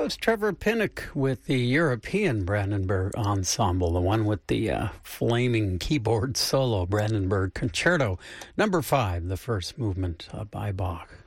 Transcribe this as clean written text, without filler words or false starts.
was Trevor Pinnock with the European Brandenburg Ensemble, the one with the flaming keyboard solo, Brandenburg Concerto, number 5, the first movement by Bach.